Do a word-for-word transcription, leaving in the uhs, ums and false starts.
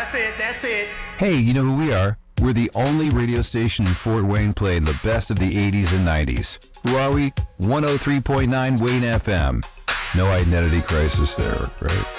That's it, that's it. Hey, you know who we are? We're the only radio station in Fort Wayne playing the best of the eighties and nineties. Who are we? one oh three point nine Wayne F M. No identity crisis there, right?